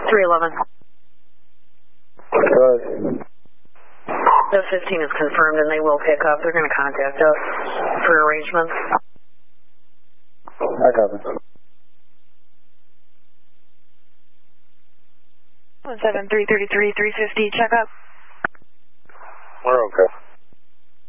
311. Good. The 15 is confirmed and they will pick up. They're going to contact us for arrangements. I copy. 17333 350, check up. We're okay.